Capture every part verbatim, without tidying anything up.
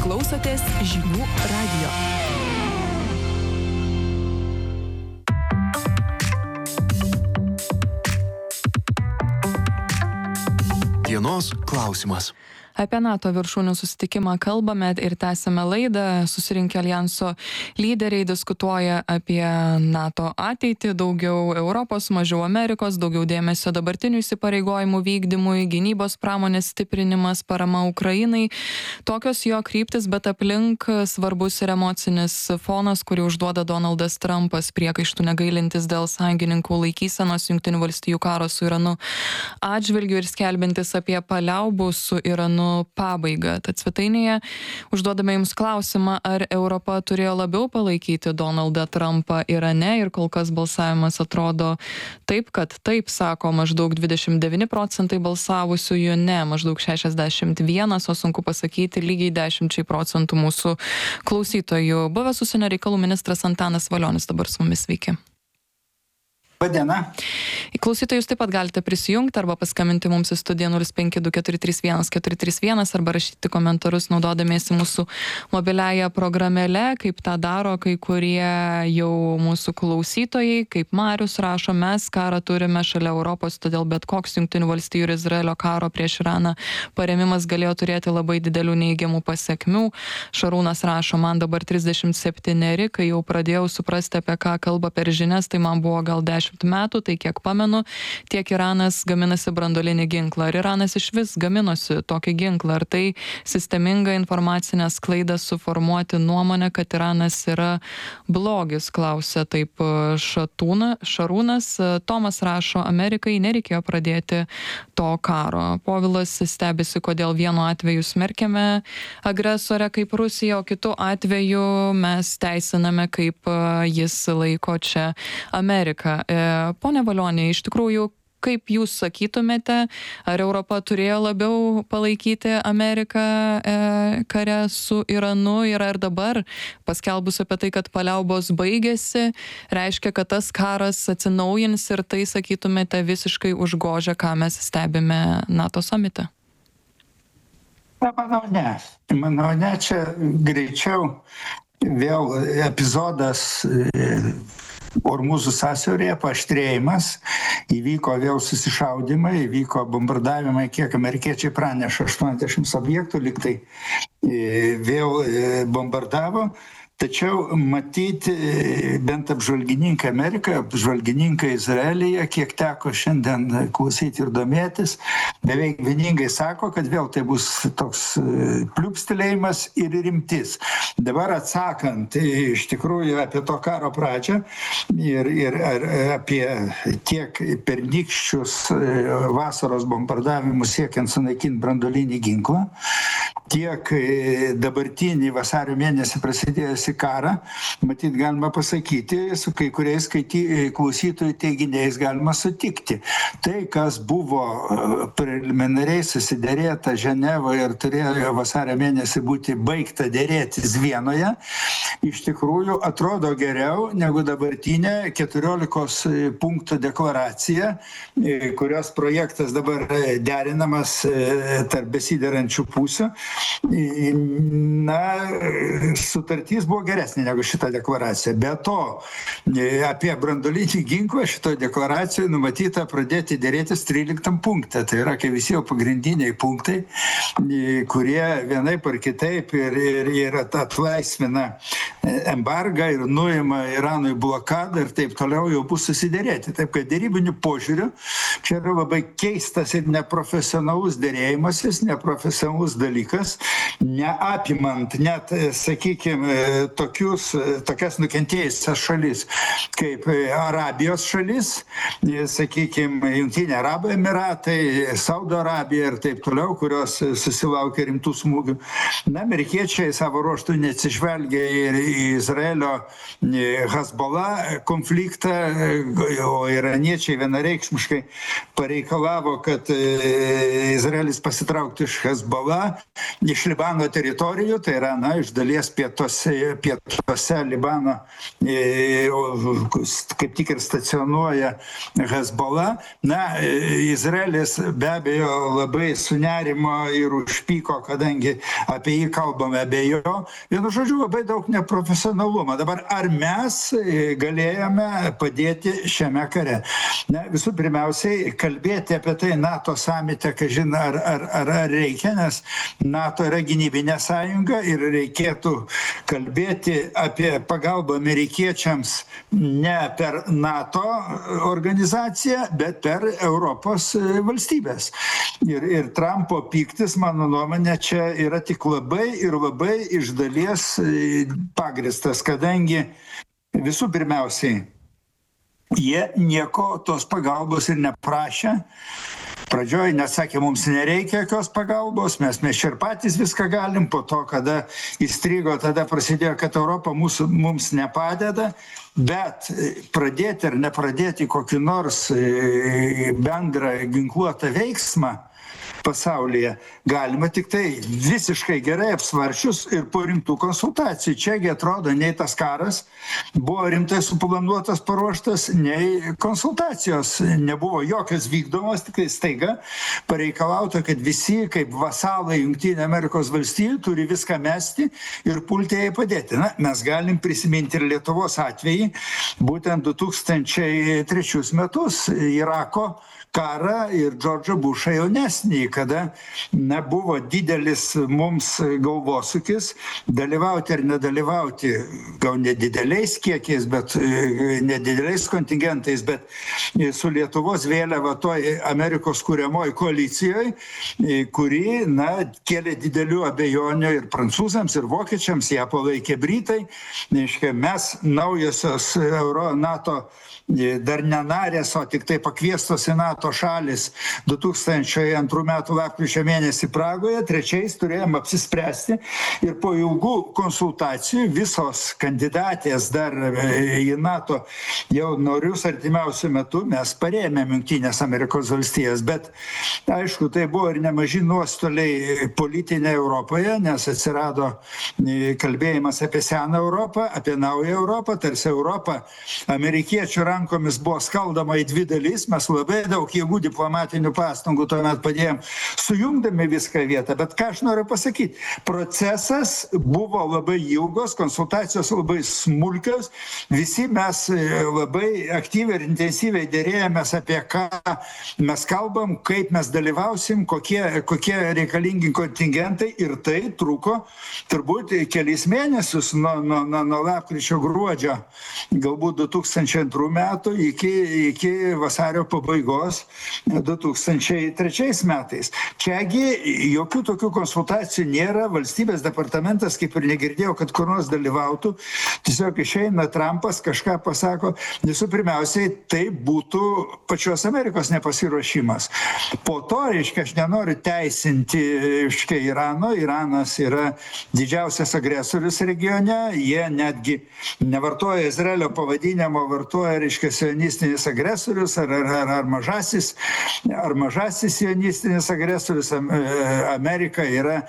Klausotės žinių radijo. Dienos klausimas. Apie NATO viršūnių susitikimą kalbame ir tęsiame laidą. Susirinkę aljanso lyderiai diskutuoja apie NATO ateitį, daugiau Europos, mažiau Amerikos, daugiau dėmesio dabartinių įsipareigojimų vykdymui, gynybos pramonės stiprinimas, parama Ukrainai. Tokios jo kryptis, bet aplink svarbus ir emocinis fonas, kurį užduoda Donaldas Trumpas, priekaištų negailintis dėl sąjungininkų laikysenos Jungtinių valstijų karo su Iranu atžvilgiu ir skelbintis apie paliaubų su Iranu pabaigą. Tad svetainėje užduodame jums klausimą, ar Europa turėjo labiau palaikyti Donaldą Trumpą Irane, ir kol kas balsavimas atrodo taip, kad taip sako maždaug dvidešimt devyni procentai balsavusiųjų, ne maždaug šešiasdešimt vienas, o sunku pasakyti lygiai dešimčiai procentų mūsų klausytojų. Buvęs užsienio reikalų ministras Antanas Valionis dabar su mumis, sveiki. Padiena. Klausytojus taip pat galite prisijungti arba paskambinti mums į studiją nulis penki du keturi trys vienas keturi trys vienas arba rašyti komentarus naudodamiesi mūsų mobiliąją programėlę, kaip tą daro kai kurie jau mūsų klausytojai, kaip Marius rašo, mes karą turime šalia Europos, todėl bet koks Jungtinių valstijų ir Izraelio karo prieš Iraną paremimas galėjo turėti labai didelių neigiamų pasekmių. Šarūnas rašo, man dabar trisdešimt septyneri, kai jau pradėjau suprasti, apie ką kalba per žinias, tai man buvo gal dešimt metų, tai kiek pamenu, tiek Iranas gaminasi branduolinį ginklą. Ar Iranas iš vis gaminosi tokį ginklą? Ar tai sisteminga informacinė sklaida suformuoti nuomonę, kad Iranas yra blogis, klausia taip Šatūna, Šarūnas. Tomas rašo, Amerikai nereikėjo pradėti to karo. Povilas stebisi, kodėl vienu atveju smerkiame agresorę kaip Rusiją, o kitu atveju mes teisiname, kaip jis laiko čia Ameriką. Pone Valionį, iš tikrųjų, kaip jūs sakytumėte, ar Europa turėjo labiau palaikyti Ameriką e, kare su Iranu, ir ar dabar, paskelbus apie tai, kad paliaubos baigėsi, reiškia, kad tas karas atsinaujins ir tai, sakytumėte, visiškai užgožia, ką mes stebime NATO samite? Na, manau, ne. Manau, ne, čia greičiau vėl epizodas Ormuzų sąsiaurėje, paaštrėjimas, įvyko vėl susišaudimai, įvyko bombardavimai, kiek amerikiečiai praneša, aštuoniasdešimt objektų liktai vėl bombardavo. Tačiau matyti bent apžvalgininkai Amerikai, apžvalgininkai Izraelyje, kiek teko šiandien klausyti ir domėtis, beveik vieningai sako, kad vėl tai bus toks pliūpstelėjimas ir rimtis. Dabar atsakant iš tikrųjų apie to karo pradžią ir, ir apie tiek pernykščius vasaros bombardavimus siekiant sunaikinti branduolinį ginklą, tiek dabartinį vasario mėnesį prasidėjusi karą, matyt, galima pasakyti, su kai kuriais klausytojų teiginiais galima sutikti. Tai, kas buvo preliminariai susiderėta Ženevoje ir turėjo vasario mėnesį būti baigta dėrėtis Vienoje, iš tikrųjų atrodo geriau negu dabartinė keturiolikos punktų deklaracija, kurios projektas dabar derinamas tarp besiderančių pusių. Na, sutartis buvo geresnė negu šita deklaracija. Be to, apie branduolinį ginklą šitoje deklaracijoje numatyta pradėti dėrėtis tryliktam punkte. Tai yra, kai visi jau pagrindiniai punktai, kurie vienaip ar kitaip ir, ir, ir atlaisvina embargą ir nuima Iranui blokadą ir taip toliau jau bus susidėrėti. Taip, kad dėrybinių požiūrių čia yra labai keistas ir neprofesionalus dėrėjimasis, neprofesionalus dalykas, neapimant net, sakykime, tokius, tokias nukentėjusias šalis, kaip Arabijos šalis, sakykime, Jungtiniai Arabų Emiratai, Saudo Arabija ir taip toliau, kurios susilaukia rimtų smūgių. Na, amerikiečiai savo ruožtų neatsižvelgia ir, Izraelio Hezbollah konfliktą, o iraniečiai vienareikšmiškai pareikalavo, kad Izraelis pasitrauktų iš Hezbollah, iš Libano teritorijų, tai yra, na, iš dalies pietuose, pietuose Libano, kaip tik ir stacionuoja Hezbollah. Na, Izraelis be abejo labai sunerimo ir užpyko, kadangi apie jį kalbame be jo. Vienu žodžiu, labai daug neprofesionalumo. Dabar, ar mes galėjome padėti šiame kare? Na, visų pirmiausiai, kalbėti apie tai NATO samite, kažin, ar, ar, ar, ar reikia, nes NATO yra gynybinė sąjunga ir reikėtų kalbėti apie pagalbą amerikiečiams ne per NATO organizaciją, bet per Europos valstybės. Ir, ir Trumpo pyktis, mano nuomonė, čia yra tik labai ir labai iš dalies pagristas, kadangi visų pirmiausiai jie nieko tos pagalbos ir neprašė. Pradžioj net sakė, mums nereikia jokios pagalbos, mes mes ir patys viską galim, po to, kada įstrigo, tada prasidėjo, kad Europa mūsų, mums nepadeda, bet pradėti ar nepradėti kokį nors bendrą ginkluotą veiksmą pasaulyje galima tik tai visiškai gerai apsvaršius ir po rimtų konsultacijų. Čiagi atrodo, nei tas karas buvo rimtai suplanuotas, paruoštas, nei konsultacijos nebuvo jokios vykdomos, tik tai staiga pareikalauta, kad visi kaip vasalai Jungtinių Amerikos valstijų turi viską mesti ir pulti jai padėti. Na, mes galim prisiminti ir Lietuvos atvejį, būtent du tūkstančiai trečius metus Irako karą ir Džordžą Bušą jaunesnį, kada nebuvo didelis mums galvosūkis dalyvauti ar nedalyvauti, gal nedideliais kiekiais, bet nedideliais kontingentais, bet su Lietuvos vėliava toj Amerikos kuriamoj koalicijoje, kuri, na, kėlė didelių abejonių ir prancūzams, ir vokiečiams, ją palaikė Britai. Neiškia, mes naujosios Euro NATO dar nenarės, o tik tai pakviestos į NATO šalis du tūkstančiai antrų metų lapkričio mėnesį Pragoje, trečiais turėjom apsispręsti ir po ilgų konsultacijų visos kandidatės dar į NATO jau norius artimiausių metų mes parėmėm Jungtinės Amerikos valstijas, bet aišku, tai buvo ir nemaži nuostoliai politinė Europoje, nes atsirado kalbėjimas apie seną Europą, apie naują Europą, tarsi Europą amerikiečių rankomis buvo skaldama į dvi dalis, mes labai daug jėgų diplomatinių pastangų tuomet padėjom, sujungdami viską į vietą, bet ką aš noriu pasakyti, procesas buvo labai ilgos, konsultacijos labai smulkios, visi mes labai aktyviai ir intensyviai dėrėjomės apie ką mes kalbam, kaip mes dalyvausim, kokie, kokie reikalingi kontingentai ir tai truko turbūt kelis mėnesius nuo, nuo, nuo, nuo lapkričio gruodžio, galbūt du tūkstančiai antrų metų iki, iki vasario pabaigos du tūkstančiai trečiais metais. Čiagi jokių tokių konsultacijų nėra, valstybės departamentas kaip ir negirdėjau, kad kur nors dalyvautų, tiesiog išeina Trumpas, kažką pasako, visų pirmiausiai tai būtų pačios Amerikos nepasiruošimas. Po to, reiškia, aš nenoriu teisinti, reiškia, Irano, Iranas yra didžiausias agresorius regione, jie netgi nevartoja Izraelio pavadinimo, vartoja, reiškia, sionistinis agresorius ar, ar, ar, ar mažasis, ar mažasis sionistinis agresorius, Amerika yra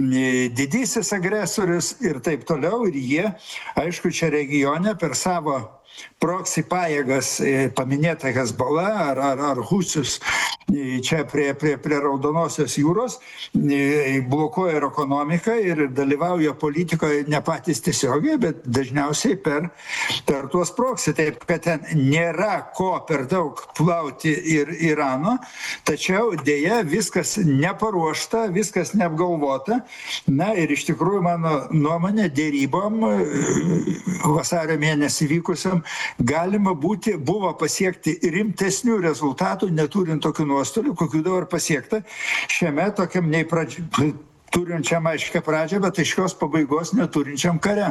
didysis agresorius ir taip toliau, ir jie, aišku, čia regione per savo proksi pajėgas, paminėta Hezbollah ar, ar, ar Husius čia prie, prie, prie Raudonosios jūros, blokuoja ir ekonomiką ir dalyvauja politikoje ne patys tiesiogiai, bet dažniausiai per, per tuos proksi. Taip, kad ten nėra ko per daug plauti ir Irano, tačiau dėja viskas neparuošta, viskas neapgalvota. Na ir iš tikrųjų mano nuomonė dėrybom vasario mėnesį vykusiam galima būti, buvo pasiekti rimtesnių rezultatų, neturint tokių nuostolių, kokių dabar pasiekta šiame tokiam nei pradži... turinčiam aiškę pradžią, bet aiškios pabaigos neturinčiam kare.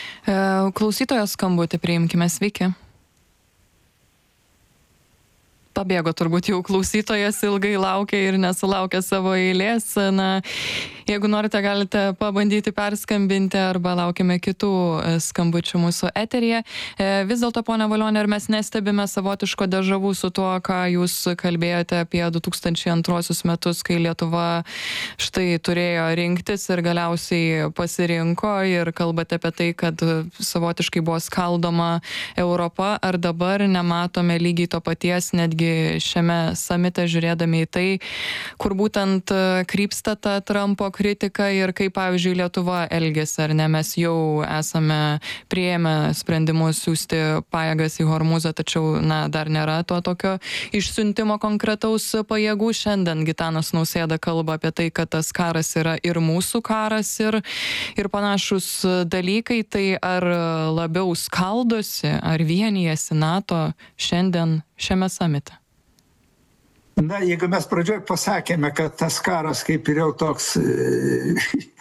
Klausytojo skambutį priimkime, sveiki. Pabėgo turbūt jau klausytojas, ilgai laukia ir nesulaukia savo eilės. Na, jeigu norite, galite pabandyti perskambinti arba laukime kitų skambučių mūsų eteryje. Vis dėlto, ponia Valioni, ar mes nestebime savotiško dežavų su tuo, ką jūs kalbėjote apie du tūkstančiai antruosius metus, kai Lietuva štai turėjo rinktis ir galiausiai pasirinko ir kalbate apie tai, kad savotiškai buvo skaldoma Europa, ar dabar nematome lygiai to paties netgi šiame samite, žiūrėdami į tai, kur būtent krypsta ta Trumpo kritika ir kaip, pavyzdžiui, Lietuva elgėsi, ar ne, mes jau esame priėmę sprendimus siųsti pajėgas į Hormuzą, tačiau, na, dar nėra to tokio išsiuntimo konkretaus pajėgų. Šiandien Gitanas Nausėda kalba apie tai, kad tas karas yra ir mūsų karas ir, ir panašus dalykai. Tai ar labiau skaldosi, ar vienijasi NATO šiandien šiame samite? Na, jeigu mes pradžioj pasakėme, kad tas karas kaip ir jau toks e,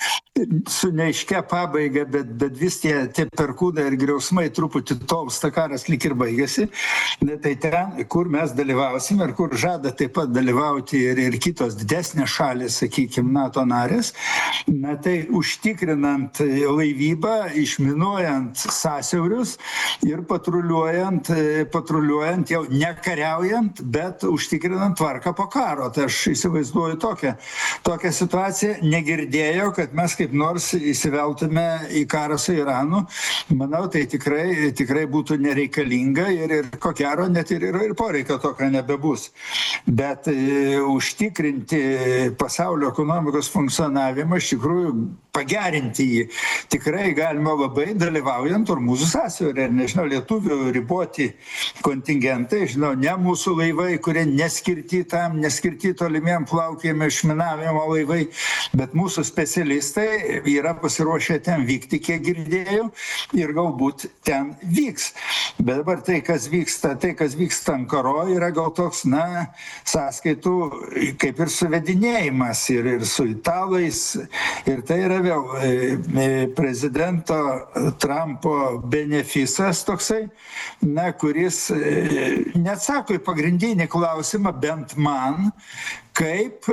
su neaiškia pabaiga, bet, bet vis tie, tie perkūnai ir griausmai truputį tolsta, karas lyg ir baigėsi, ne, tai ten, kur mes dalyvausime ir kur žada taip pat dalyvauti ir, ir kitos didesnės šalis, sakykime, NATO narės, na, tai užtikrinant laivybą, išminuojant sąsiaurius ir patruliuojant, patruliuojant jau nekariaujant, bet užtikrinant tvarką po karo. Tai aš įsivaizduoju tokią, tokią situaciją. Negirdėjau, kad mes kaip nors įsiveltume į karą su Iranu. Manau, tai tikrai, tikrai būtų nereikalinga ir, ir ko gero net ir, ir, ir poreikio tokio nebebus. Bet e, užtikrinti pasaulio ekonomikos funkcionavimą, iš tikrųjų pagerinti jį, tikrai galima labai dalyvaujant Ormuzų sąsiauryje. Ir nežinau, lietuvių riboti kontingentai, žinau, ne mūsų laivai, kurie neskirti tam, neskirti tolimiem plaukėjimo išminavimo laivai, bet mūsų specialistai yra pasiruošę ten vykti, kiek girdėjau, ir galbūt ten vyks. Bet dabar tai, kas vyksta, tai, kas vyksta Ankaro, yra gal toks, na, sąskaitų kaip ir suvedinėjimas ir, ir su italais. Ir tai yra vėl e, prezidento Trumpo benefisas toksai, na, kuris e, neatsako į pagrindinį klausimą, bent man, kaip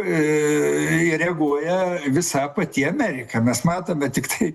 e, reaguoja visa pati Amerika. Mes matome tik tai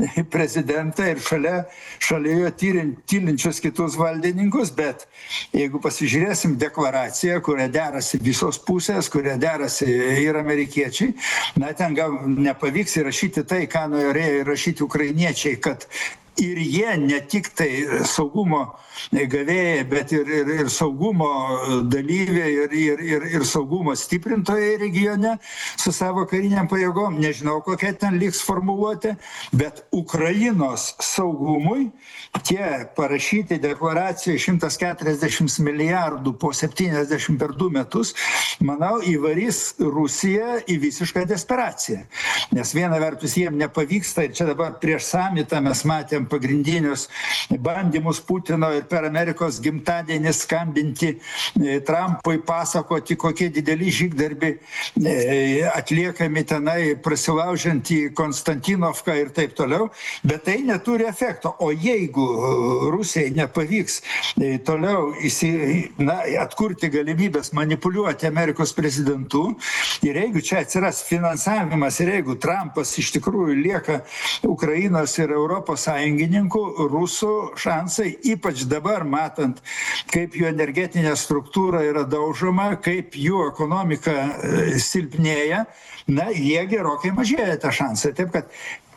prezidentą ir šalia, šalia jo tylinčius kitus valdininkus, bet jeigu pasižiūrėsim deklaraciją, kurią derasi visos pusės, kurią derasi ir amerikiečiai, na, ten gal nepavyks įrašyti tai, ką norėjo įrašyti ukrainiečiai, kad ir jie ne tik tai saugumo gavėjai, bet ir, ir, ir saugumo dalyviai ir, ir, ir, ir saugumo stiprintojai regione su savo kariniam pajėgom. Nežinau, kokia ten liks formuluotė, bet Ukrainos saugumui tie parašyti deklaracijoje šimtas keturiasdešimt milijardų po septyniasdešimt per du metus, manau, įvarys Rusiją į visišką desperaciją. Nes viena vertus jiem nepavyksta, ir čia dabar prieš samitą mes matėm pagrindinius bandymus Putino ir per Amerikos gimtadienį skambinti Trumpui, pasakoti, kokie dideli žygdarbiai atliekami tenai, prasilaužiant į Konstantinovką ir taip toliau, bet tai neturi efekto. O jeigu Rusijai nepavyks toliau įsi, na, atkurti galimybės manipuliuoti Amerikos prezidentu, ir jeigu čia atsiras finansavimas, ir jeigu Trumpas iš tikrųjų lieka Ukrainos ir Europos sąjungininkų, rusų šansai, ypač dabar matant, kaip jų energetinė struktūra yra daužoma, kaip jų ekonomika silpnėja, na, jie gerokai mažėja tą šansą. Taip kad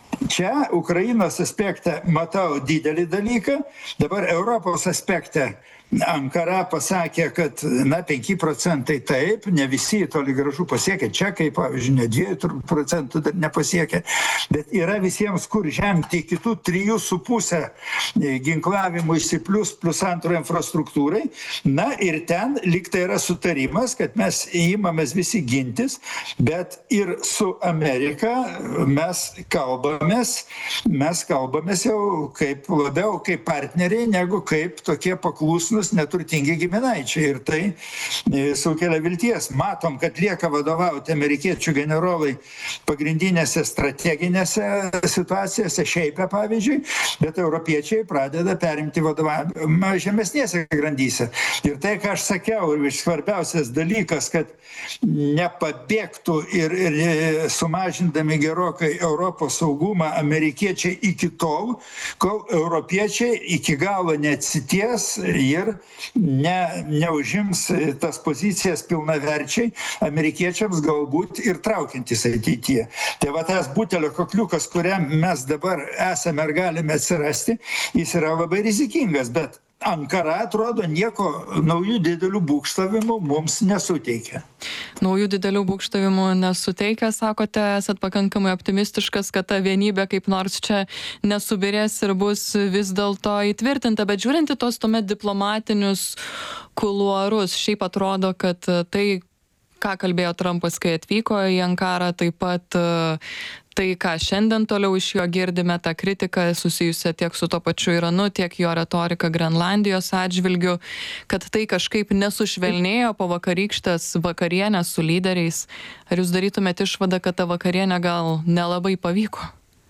čia Ukrainos aspekte matau didelį dalyką, dabar Europos aspekte Ankara pasakė, kad, na, penki procentai taip, ne visi toli gražu pasiekė, čekai, pavyzdžiui, ne dviejų procentų dar nepasiekė, bet yra visiems kur žemti kitų trijų su pusę ginklavimuisi plus, plus antro infrastruktūrai. Na, ir ten lyg tai yra sutarimas, kad mes įimamės visi gintis, bet ir su Amerika mes kalbamės, mes kalbamės jau kaip labiau kaip partneriai, negu kaip tokie paklusnus tikslus neturtingi giminaičiai. Ir tai sukelia vilties. Matom, kad lieka vadovauti amerikiečių generolai pagrindinėse strateginėse situacijose, šiaip pavyzdžiui, bet europiečiai pradeda perimti vadovavimą žemesnėse grandyse. Ir tai, ką aš sakiau, ir svarbiausias dalykas, kad nepabėgtų ir, ir sumažindami gerokai Europos saugumą amerikiečiai iki tol, kol europiečiai iki galo neatsities ir ne, neužims tas pozicijas pilnaverčiai amerikiečiams galbūt ir traukiantis ateityje. Tai va tas butelio kakliukas, kuriam mes dabar esame ir galime atsirasti, jis yra labai rizikingas, bet Ankara, atrodo, nieko naujų didelių būgštavimų mums nesuteikia. Naujų didelių būgštavimų nesuteikia, sakote, esat pakankamai optimistiškas, kad ta vienybė kaip nors čia nesubirės ir bus vis dėlto įtvirtinta, bet žiūrint į tos tuomet diplomatinius kuluarus, šiaip atrodo, kad tai, ką kalbėjo Trumpas, kai atvyko į Ankarą, taip pat tai, ką šiandien toliau iš jo girdime, tą kritiką susijusią tiek su to pačiu Iranu, tiek jo retorika Grenlandijos atžvilgiu, kad tai kažkaip nesušvelnėjo po vakarykštės vakarienės su lyderiais. Ar jūs darytumėte išvadą, kad ta vakarienė gal nelabai pavyko?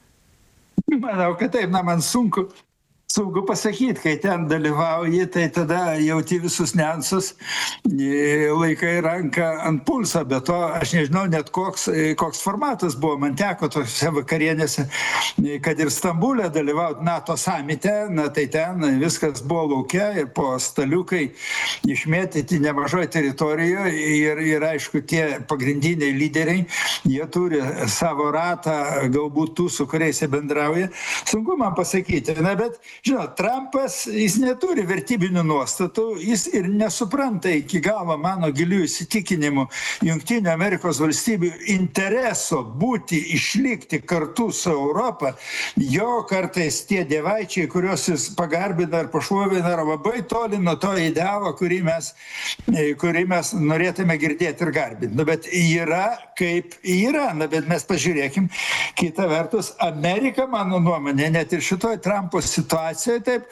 Manau, kad taip, na, man sunku. Saugu pasakyti, kai ten dalyvauji, tai tada jauti visus niuansus, laikai ranką ant pulso, bet to aš nežinau net koks, koks formatas buvo. Man teko tose vakarienėse, kad ir Stambulė dalyvauti NATO samite, na tai ten viskas buvo laukia ir po staliukai išmėtyti nemažoje teritorijoje ir, ir aišku, tie pagrindiniai lyderiai, jie turi savo ratą, galbūt tų, su kuriais jie bendrauja. Sunku man pasakyti, na bet žinot, Trumpas, jis neturi vertybinių nuostatų, jis ir nesupranta iki galo mano gilių įsitikinimų Jungtinių Amerikos valstybių intereso būti, išlikti kartu su Europa. Jo kartais tie dievaičiai, kuriuos jis pagarbina ir pašlovina, yra labai toli nuo to idealo, kurį mes, kurį mes norėtume girdėti ir garbinti. Nu, bet yra kaip yra. Na, bet mes pažiūrėkim, kita vertus, Amerika, mano nuomonė, net ir šitoj Trumpo situacijoje, taip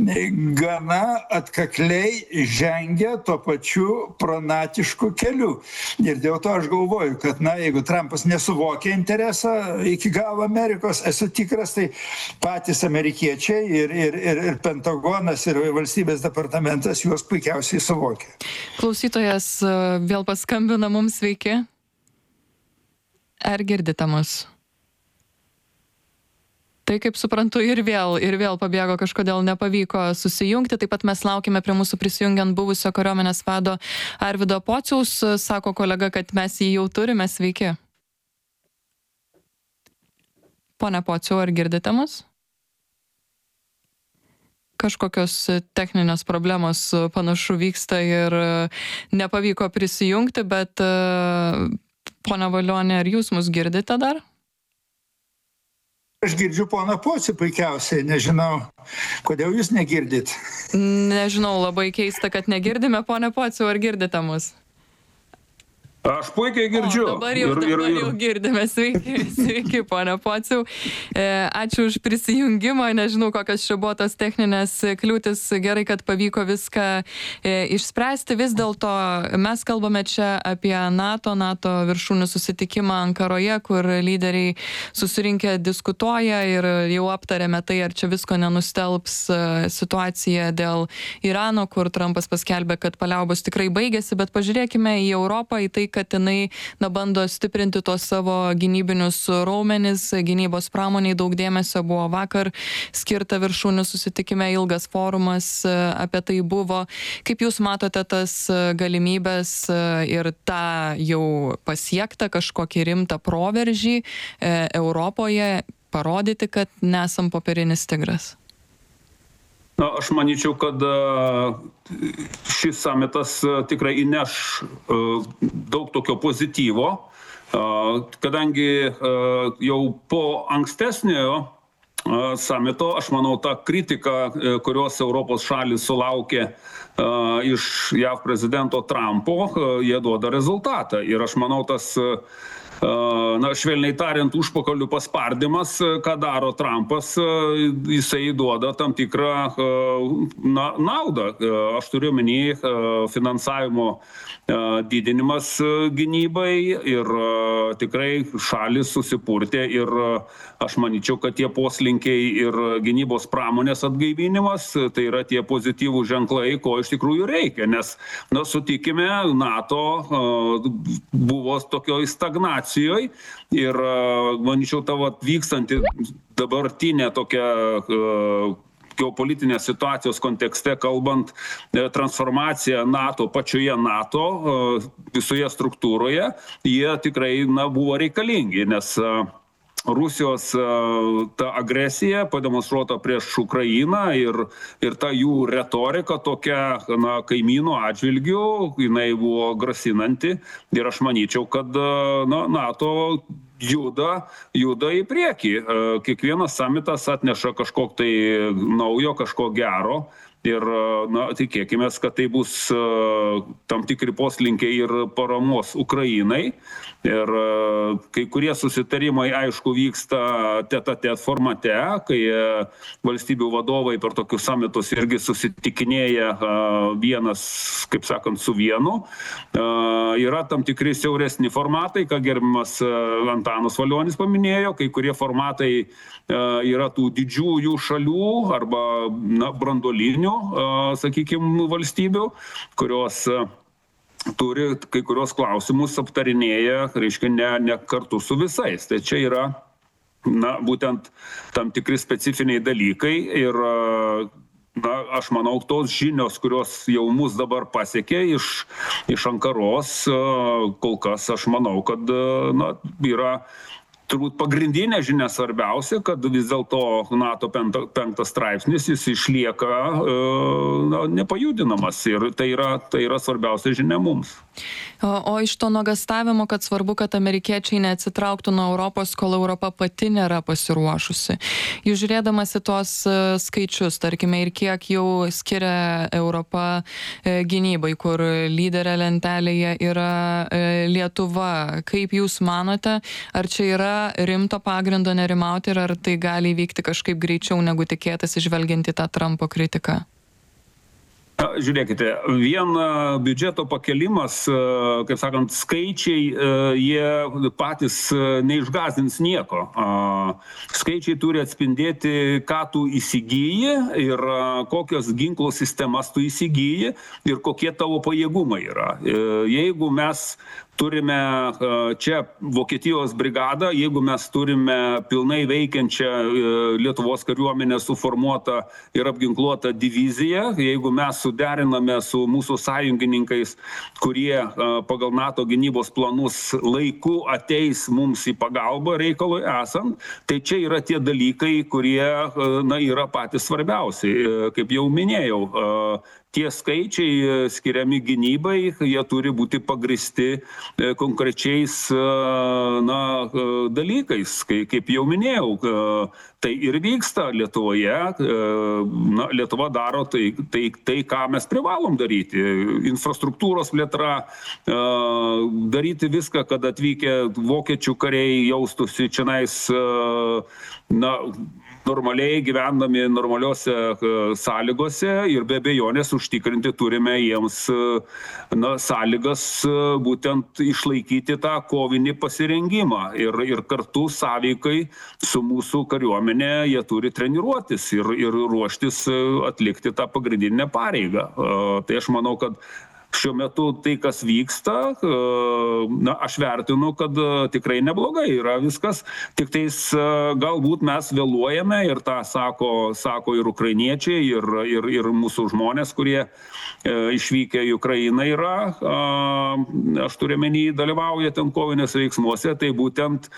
gana atkakliai žengia tuo pačiu pronatišku keliu. Ir dėl to aš galvoju, kad, na, jeigu Trumpas nesuvokia interesą iki galo Amerikos, esu tikras, tai patys amerikiečiai ir, ir, ir, ir Pentagonas, ir valstybės departamentas juos puikiausiai suvokia. Klausytojas vėl paskambina mums, sveiki. Ar girdite mus? Tai, kaip suprantu, ir vėl, ir vėl pabėgo, kažkodėl nepavyko susijungti. Taip pat mes laukime prie mūsų prisijungiant buvusio kariuomenės vado Arvydo Pociaus. Sako kolega, kad mes jį jau turime. Sveiki. Pone Pociau, ar girdite mus? Kažkokios techninės problemos panašu vyksta ir nepavyko prisijungti, bet pone Valionė, ar jūs mus girdite dar? Aš girdžiu poną Pocių puikiausiai, nežinau, kodėl jūs negirdit. Nežinau, labai keista, kad negirdime, pone Pociau, ar girdite mus? Aš puikiai girdžiu. O, dabar jau, ir, dabar ir, ir... jau girdime. Sveiki, sveiki, ponia Pociau. E, ačiū už prisijungimą. Nežinau, kokios čia buvo tos techninės kliūtis. Gerai, kad pavyko viską e, išspręsti. Vis dėlto mes kalbame čia apie NATO, NATO viršūnių susitikimą Ankaroje, kur lyderiai susirinkę diskutuoja ir jau aptarėme tai, ar čia visko nenustelbs situacija dėl Irano, kur Trumpas paskelbė, kad paliaubos tikrai baigėsi, bet pažiūrėkime į Europą, į tai, kad jinai na, bando stiprinti tos savo gynybinius raumenis, gynybos pramoniai daug dėmesio buvo vakar skirta viršūnių susitikime, ilgas forumas apie tai buvo. Kaip jūs matote tas galimybės ir tą jau pasiektą kažkokį rimtą proveržį e, Europoje parodyti, kad nesam popierinis tigras? Na, aš manyčiau, kad šis samitas tikrai įneš daug tokio pozityvo, kadangi jau po ankstesnio samito, aš manau, ta kritika, kurios Europos šalis sulaukė iš J A V prezidento Trumpo, jie duoda rezultatą. Ir aš manau, tas na, švelniai tariant, užpakalių paspardymas, ką daro Trumpas, jisai duoda tam tikrą na, naudą. Aš turiu omeny finansavimo didinimas gynybai ir tikrai šalis susipurtė ir aš manyčiau, kad tie poslinkiai ir gynybos pramonės atgaivinimas, tai yra tie pozityvų ženklai, ko iš tikrųjų reikia, nes, na, sutikime, NATO buvo tokioj stagnacijoje ir, manyčiau, tavo vykstanti dabartinė tokia geopolitinės situacijos kontekste, kalbant, transformacija NATO, pačioje NATO, visoje struktūroje, jie tikrai, na, buvo reikalingi, nes Rusijos ta agresija pademonstruota prieš Ukrainą ir, ir ta jų retorika tokia, na, kaimynų atžvilgių, jinai buvo grasinanti ir aš manyčiau, kad, na, NATO juda, juda į priekį. Kiekvienas samitas atneša kažkok tai naujo, kažko gero. Ir, na, tikėkime, kad tai bus tam tikri poslinkiai ir paramos Ukrainai. Ir kai kurie susitarimai, aišku, vyksta tet-a-tet formate, kai valstybių vadovai per tokius samitus irgi susitikinėja vienas, kaip sakant, su vienu. Yra tam tikri siauresni formatai, ką gerbiamas Antanas Valionis paminėjo, kai kurie formatai yra tų didžiųjų šalių arba, na, branduolinių, sakykime, valstybių, kurios turi kai kurios klausimus aptarinėja, reiškia, ne, ne kartu su visais. Tai čia yra, na, būtent tam tikri specifiniai dalykai ir, na, aš manau, tos žinios, kurios jau mus dabar pasiekė iš, iš Ankaros, kol kas aš manau, kad, na, yra turbūt pagrindinė žinia svarbiausia, kad vis dėlto NATO penktas straipsnis jis išlieka na, nepajudinamas ir tai yra, tai yra svarbiausia žinia mums. O, o iš to nuogąstavimo, kad svarbu, kad amerikiečiai neatsitrauktų nuo Europos, kol Europa pati nėra pasiruošusi. Jūs žiūrėdamas į tuos skaičius, tarkime, ir kiek jau skiria Europa gynybai, kur lyderė lentelėje yra Lietuva, kaip jūs manote, ar čia yra rimto pagrindo nerimauti ir ar tai gali įvykti kažkaip greičiau negu tikėtasi žvelgiant į tą Trumpo kritiką? Žiūrėkite, vien biudžeto pakelimas, kaip sakant, skaičiai, jie patys neišgąsdins nieko. Skaičiai turi atspindėti, ką tu įsigyji ir kokios ginklų sistemas tu įsigyji ir kokie tavo pajėgumai yra. Jeigu mes turime čia Vokietijos brigadą, jeigu mes turime pilnai veikiančią Lietuvos kariuomenę suformuotą ir apginkluotą diviziją, jeigu mes suderiname su mūsų sąjungininkais, kurie pagal NATO gynybos planus laiku ateis mums į pagalbą reikalui esant, tai čia yra tie dalykai, kurie, na, yra patys svarbiausi. Kaip jau minėjau, tie skaičiai skiriami gynybai, jie turi būti pagristi konkrečiais, na, dalykais. Kaip jau minėjau, tai ir vyksta Lietuvoje. Na, Lietuva daro tai, tai, tai, ką mes privalom daryti. Infrastruktūros plėtra, daryti viską, kad atvykę vokiečių kariai jaustųsi čionais, na, normaliai gyvendami normaliuose sąlygose ir be abejonės užtikrinti turime jiems, na, sąlygas būtent išlaikyti tą kovinį pasirengimą ir, ir kartu sąveikai su mūsų kariuomenė jie turi treniruotis ir, ir ruoštis atlikti tą pagrindinę pareigą. Tai aš manau, kad šiuo metu tai, kas vyksta, na, aš vertinu, kad tikrai neblogai yra viskas, tik tais galbūt mes vėluojame ir tą sako, sako ir ukrainiečiai, ir, ir, ir mūsų žmonės, kurie išvykę į Ukrainą yra, aš turiu menį, dalyvauja ten kovinėse veiksmuose, tai būtent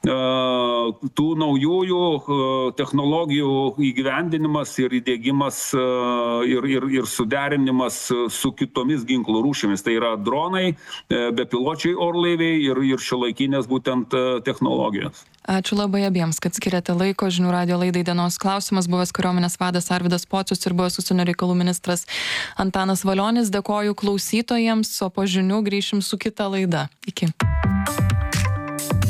tų naujųjų technologijų įgyvendinimas ir įdiegimas ir, ir, ir suderinimas su kitomis ginklų rūšimis. Tai yra dronai, bepiločiai orlaiviai ir, ir šiuolaikinės būtent technologijos. Ačiū labai abiems, kad skiriate laiko. Žinių radijo laidai Dienos klausimas buvęs kariuomenės vadas Arvydas Pocius ir buvęs užsienio reikalų ministras Antanas Valionis. Dėkoju klausytojams, o po žinių grįšim su kita laida. Iki.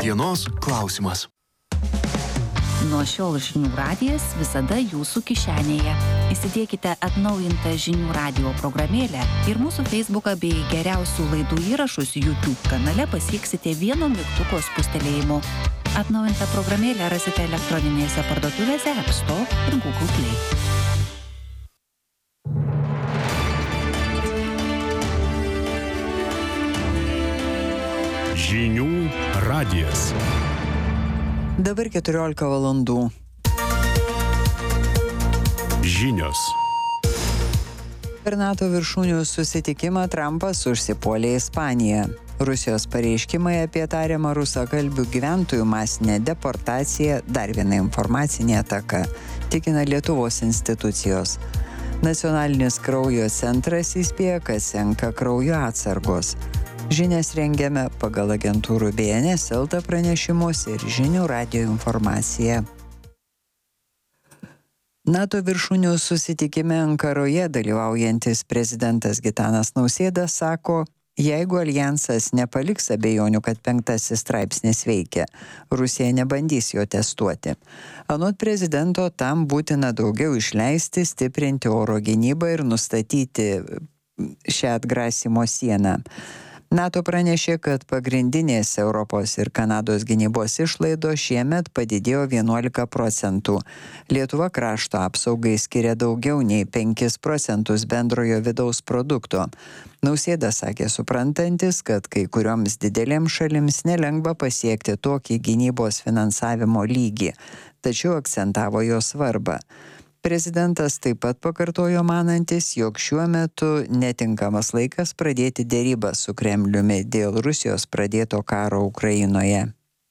Dienos klausimas. Nuo šiol žinių radijas visada jūsų kišenėje. Įsidėkite atnaujintą žinių radijo programėlę ir mūsų Facebooką bei geriausių laidų įrašus YouTube kanale pasieksite vieno mygtuko spustelėjimu. Atnaujintą programėlę rasite elektroninėse parduotuvėse App Store ir Google Play. Žinių radijas. Dabar keturiolika valandų. Žinios. Per NATO viršūnių susitikimą Trumpas užsipuolė Ispaniją. Rusijos pareiškimai apie tariamą rusakalbių gyventojų masinę deportaciją dar viena informacinė ataka, tikina Lietuvos institucijos. Nacionalinis kraujo centras įspėja, kad senka kraujo atsargos. Žinias rengiame pagal agentūrų B N S L T pranešimus ir žinių radijo informaciją. NATO viršūnių susitikime Ankaroje dalyvaujantis prezidentas Gitanas Nausėda sako, jeigu aljansas nepaliks abejonių, kad penktasis straipsnis veikia, Rusija nebandys jo testuoti. Anot prezidento, tam būtina daugiau išleisti, stiprinti oro gynybą ir nustatyti šią atgrasymo sieną. NATO pranešė, kad pagrindinės Europos ir Kanados gynybos išlaidos šiemet padidėjo vienuolika procentų. Lietuva krašto apsaugai skiria daugiau nei penkis procentus bendrojo vidaus produkto. Nausėda sakė suprantantis, kad kai kurioms didelėms šalims nelengva pasiekti tokį gynybos finansavimo lygį, tačiau akcentavo jo svarbą. Prezidentas taip pat pakartojo manantis, jog šiuo metu netinkamas laikas pradėti dėrybas su Kremliumi dėl Rusijos pradėto karo Ukrainoje.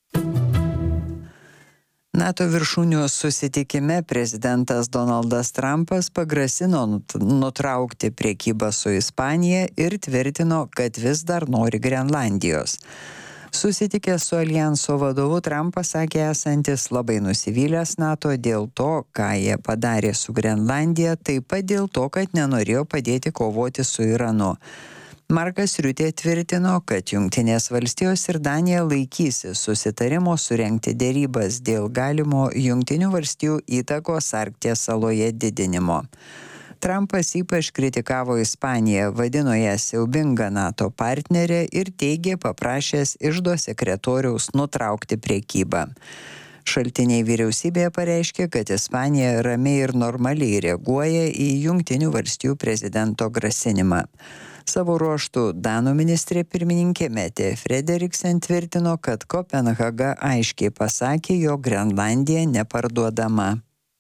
NATO viršūnių susitikime prezidentas Donaldas Trumpas pagrasino nutraukti prekybą su Ispanija ir tvirtino, kad vis dar nori Grenlandijos. Susitikęs su aljanso vadovu, Trumpas sakė esantis labai nusivylęs NATO dėl to, ką jie padarė su Grenlandija, taip pat dėl to, kad nenorėjo padėti kovoti su Iranu. Markas Riutė tvirtino, kad Jungtinės valstijos ir Danija laikysis susitarimo surengti dėrybas dėl galimo Jungtinių valstijų įtakos Arkties saloje didinimo. Trumpas ypač kritikavo Ispaniją, vadino ją siaubinga NATO partnerė ir teigė paprašęs iždo sekretoriaus nutraukti prekybą. Šaltiniai vyriausybėje pareiškė, kad Ispanija ramiai ir normaliai reaguoja į Jungtinių valstijų prezidento grasinimą. Savo ruožtų Danų ministrė pirmininkė Mette Frederiksen tvirtino, kad Kopenhaga aiškiai pasakė, jog Grenlandija neparduodama.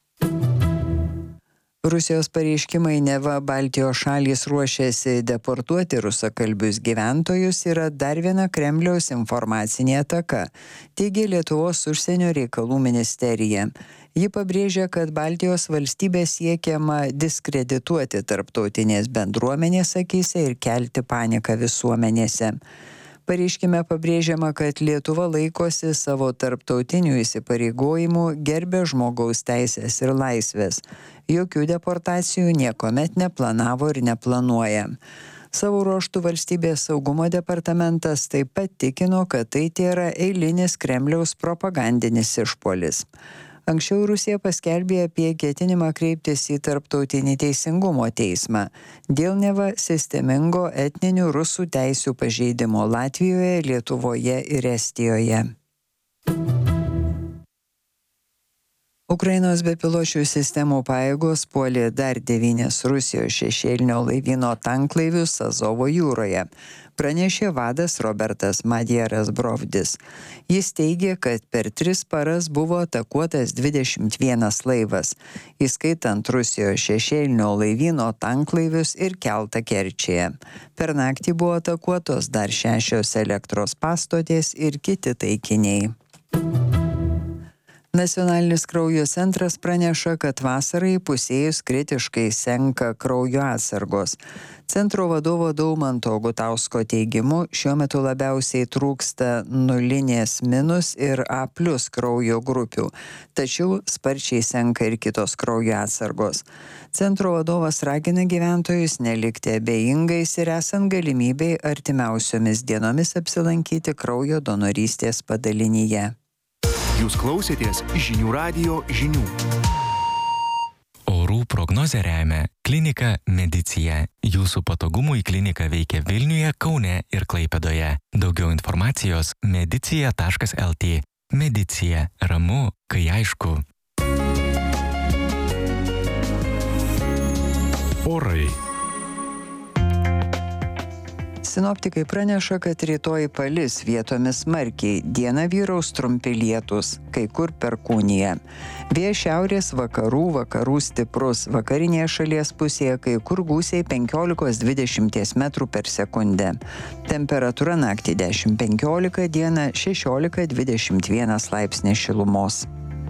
Rusijos pareiškimai, neva Baltijos šalys ruošiasi deportuoti rusakalbius gyventojus, yra dar viena Kremliaus informacinė ataka, teigė Lietuvos užsienio reikalų ministerija. Ji pabrėžia, kad Baltijos valstybės siekiama diskredituoti tarptautinės bendruomenės akyse ir kelti paniką visuomenėse. Pareiškime pabrėžiama, kad Lietuva laikosi savo tarptautinių įsipareigojimų, gerbia žmogaus teisės ir laisvės. Jokių deportacijų niekuomet neplanavo ir neplanuoja. Savo ruožtų valstybės saugumo departamentas taip pat tikino, kad tai tėra eilinis Kremliaus propagandinis išpuolis. Anksčiau Rusija paskelbė apie ketinimą kreiptis į Tarptautinį teisingumo teismą dėl neva sistemingo etninių rusų teisių pažeidimo Latvijoje, Lietuvoje ir Estijoje. Ukrainos bepiločių sistemų pajėgos puolė dar devynis Rusijos šešėlinio laivyno tanklaivius Azovo jūroje, pranešė vadas Robertas Madjeras Brovdis. Jis teigė, kad per tris paras buvo atakuotas dvidešimt vienas laivas, įskaitant Rusijos šešėlinio laivyno tanklaivius ir keltą Kerčėje. Per naktį buvo atakuotos dar šešios elektros pastotės ir kiti taikiniai. Nacionalinis kraujo centras praneša, kad vasarai pusėjus kritiškai senka kraujo atsargos. Centro vadovo Daumanto Gutausko teigimu, šiuo metu labiausiai trūksta nulinės minus ir A plus kraujo grupių, tačiau sparčiai senka ir kitos kraujo atsargos. Centro vadovas ragina gyventojus nelikti abejingais ir esant galimybei artimiausiomis dienomis apsilankyti kraujo donorystės padalinyje. Jūs klausėtės Žinių radijo žinių. Orų prognozę remia klinika Medicija. Jūsų patogumui klinika veikia Vilniuje, Kaune ir Klaipėdoje. Daugiau informacijos medicija taškas lt. Medicija. Ramu, kai aišku. Orai. Sinoptikai praneša, kad rytoj palis vietomis smarkiai, dieną vyraus trumpi lietūs, kai kur perkūnija. Vėjas šiaurės vakarų, vakarų stiprus, vakarinėje šalies pusėje kai kur gūsiai penkiolika dvidešimt metrų per sekundę. Temperatūra naktį dešimt penkiolika, dieną šešiolika dvidešimt vienas laipsnis šilumos.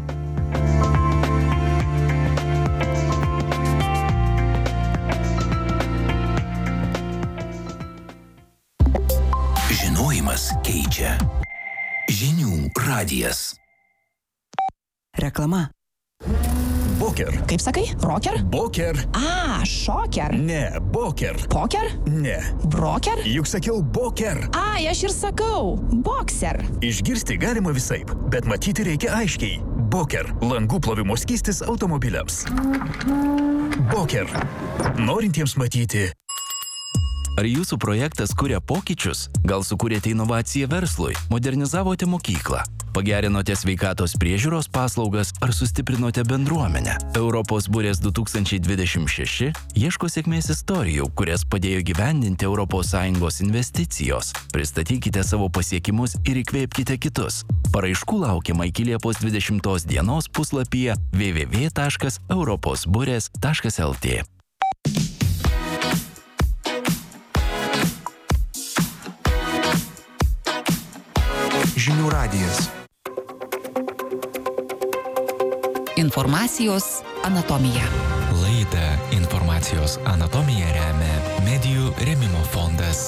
Žinojimas keičia. Žinių radijas. Reklama. Boker. Kaip sakai? Rocker? Boker. A, šoker. Ne, boker. Poker? Ne. Broker? Juk sakiau boker. Ai, aš ir sakau. Boxer. Išgirsti galima visaip, bet matyti reikia aiškiai. Boker. Langų plovimo skystis automobiliams. Boker. Norintiems matyti. Ar jūsų projektas kuria pokyčius? Gal sukūrėte inovaciją verslui? Modernizavote mokyklą? Pagerinote sveikatos priežiūros paslaugas ar sustiprinote bendruomenę? Europos burės du tūkstančiai dvidešimt šeši ieško sėkmės istorijų, kurias padėjo gyvendinti Europos Sąjungos investicijos. Pristatykite savo pasiekimus ir įkvėpkite kitus. Paraiškų laukiama iki Liepos dvidešimtos dienos puslapyje w w w taškas europos burės taškas lt. Žinių radijas. Informacijos anatomija. Laidą Informacijos anatomija remia Medijų rėmimo fondas.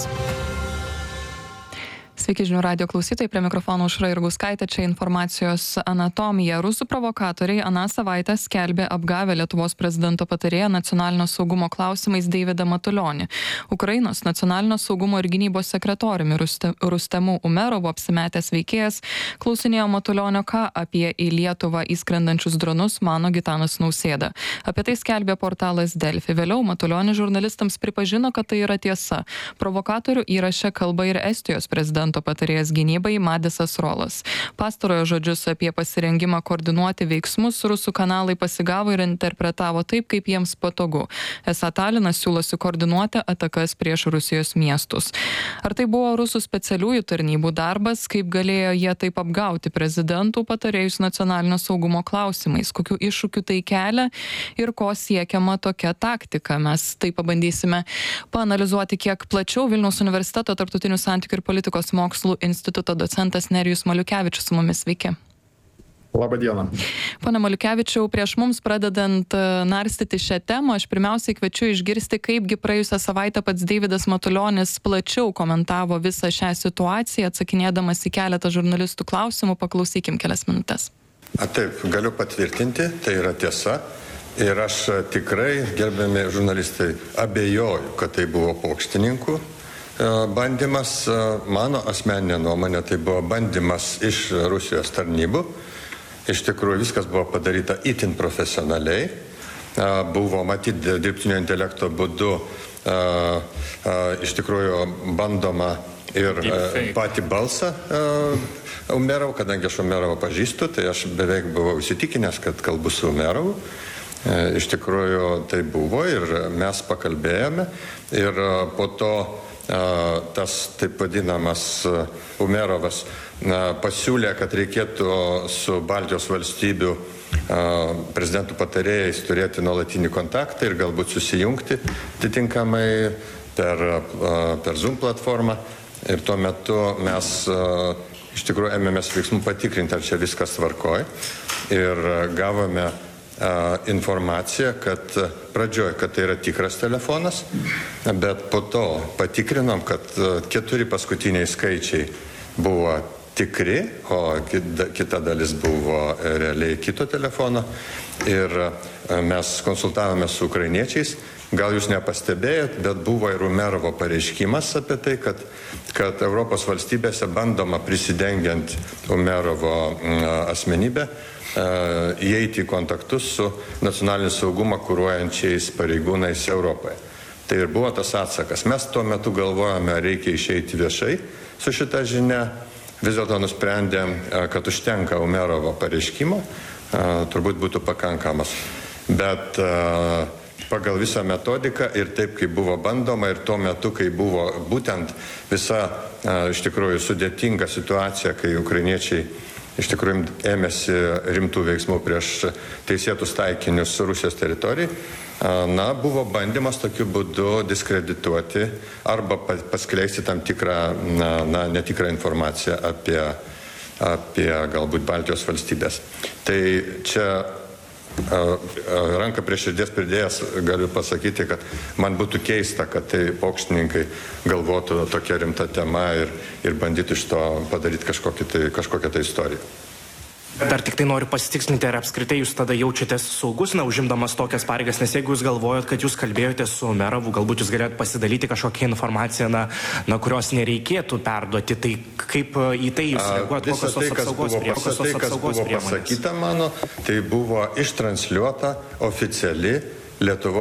Sveiki žinių radijo klausytojai, prie mikrofono Aušra Jurgauskaitė, čia Informacijos anatomija. Rusų provokatoriai aną savaitę skelbė apgavę Lietuvos prezidento patarėją nacionalinio saugumo klausimais Deividą Matulionį. Ukrainos nacionalinio saugumo ir gynybos sekretoriumi Rustemu Umerovu apsimetęs veikėjas klausinėjo Matulionio, ką apie į Lietuvą įskrendančius dronus mano Gitanas Nausėda. Apie tai skelbė portalas Delfi. Vėliau Matulionis žurnalistams pripažino, kad tai yra tiesa. Provokatorių įraše kalba ir Estijos prezidento patarėjas gynybai Madisas Rolas. Pastarojo žodžius apie pasirengimą koordinuoti veiksmus rusų kanalai pasigavo ir interpretavo taip, kaip jiems patogu. Esą Talinas siūlosi koordinuoti atakas prieš Rusijos miestus. Ar tai buvo rusų specialiųjų tarnybų darbas, kaip galėjo jie taip apgauti prezidentų patarėjus nacionalinio saugumo klausimais, kokių iššūkių tai kelia ir ko siekiama tokia taktika. Mes tai pabandysime paanalizuoti kiek plačiau. Vilniaus universiteto tarptautinių santykių ir politikos mokslų instituto docentas Nerijus Maliukevičius su mumis. Sveiki. Labą dieną. Pone Maliukevičiau, prieš mums pradedant narstyti šią temą, aš pirmiausiai kviečiu išgirsti, kaipgi praėjusią savaitę pats Deividas Matulionis plačiau komentavo visą šią situaciją, atsakinėdamas į keletą žurnalistų klausimų. Paklausykim kelias minutės. A, taip, galiu patvirtinti, tai yra tiesa. Ir aš tikrai, gerbiami žurnalistai, abejoju, kad tai buvo pokštininkų bandymas. Mano asmeninė nuomonė, tai buvo bandymas iš Rusijos tarnybų. Iš tikrųjų, viskas buvo padaryta itin profesionaliai. Buvo matyti dirbtinio intelekto būdu, iš tikrųjų bandoma ir patį balsą Umerovo, kadangi aš Umerovą pažįstu, tai aš beveik buvau įsitikinęs, kad kalbu su Umerovu. Iš tikrųjų, tai buvo ir mes pakalbėjome ir po to tas taip vadinamas Umerovas pasiūlė, kad reikėtų su Baltijos valstybių prezidentų patarėjais turėti nuolatinį kontaktą ir galbūt susijungti atitinkamai per, per Zoom platformą. ir tuo metu mes iš tikrųjų ėmėmės veiksmų patikrinti, ar čia viskas tvarkoj. Ir gavome informaciją, kad pradžioj, kad tai yra tikras telefonas, bet po to patikrinom, kad keturi paskutiniai skaičiai buvo tikri, o kita dalis buvo realiai kito telefono. Ir mes konsultavome su ukrainiečiais. Gal jūs nepastebėjot, bet buvo ir Umerovo pareiškimas apie tai, kad, kad Europos valstybėse bandoma prisidengiant Umerovo asmenybę įeiti į kontaktus su nacionalinį saugumą kuruojančiais pareigūnais Europoje. Tai ir buvo tas atsakas. Mes tuo metu galvojame, reikia išeiti viešai su šita žinia. Vis dėlto nusprendėm, kad užtenka Umerovo pareiškimo, turbūt būtų pakankamas. Bet pagal visą metodiką ir taip, kaip buvo bandoma ir tuo metu, kai buvo būtent visa iš tikrųjų sudėtinga situacija, kai ukrainiečiai iš tikrųjų ėmėsi rimtų veiksmų prieš teisėtus taikinius Rusijos teritorijai, na, buvo bandymas tokiu būdu diskredituoti arba paskleisti tam tikrą, na, na, netikrą informaciją apie, apie galbūt Baltijos valstybės. Tai čia ranką prie širdies pridėjęs galiu pasakyti, kad man būtų keista, kad tai pokštininkai galvotų tokia rimta tema ir, ir bandytų iš to padaryti kažkokią tai, kažkokią tai istoriją. Dar tik tai noriu pasitikslinti, ar apskritai jūs tada jaučiatės saugus, na, užimdamas tokias pareigas, nes jeigu jūs galvojat, kad jūs kalbėjote su Umerovu, galbūt jūs galėtumėte pasidalyti kažkokią informaciją, na, na, kurios nereikėtų perduoti, tai kaip į tai jūs reaguojate, kokios tos apsaugos priemonės? Visą tai, kas buvo pasakyta mano, tai buvo ištransliuota oficiali Lietuvos